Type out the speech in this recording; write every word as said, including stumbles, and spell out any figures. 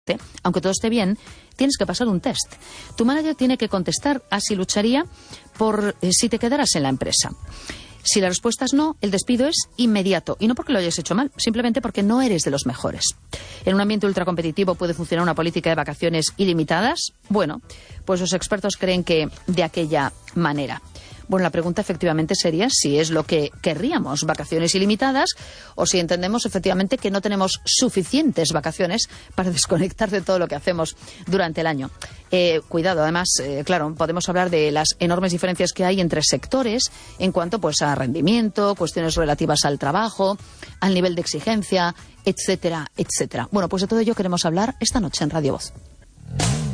aunque todo esté bien, tienes que pasar un test. Tu manager tiene que contestar a si lucharía por eh, si te quedaras en la empresa. Si la respuesta es no, el despido es inmediato. Y no porque lo hayas hecho mal, simplemente porque no eres de los mejores. ¿En un ambiente ultracompetitivo puede funcionar una política de vacaciones ilimitadas? Bueno, pues los expertos creen que de aquella manera. Bueno, la pregunta efectivamente sería si es lo que querríamos, vacaciones ilimitadas, o si entendemos efectivamente que no tenemos suficientes vacaciones para desconectar de todo lo que hacemos durante el año. Eh, cuidado, además, eh, claro, podemos hablar de las enormes diferencias que hay entre sectores en cuanto pues a rendimiento, cuestiones relativas al trabajo, al nivel de exigencia, etcétera, etcétera. Bueno, pues de todo ello queremos hablar esta noche en Radio Voz.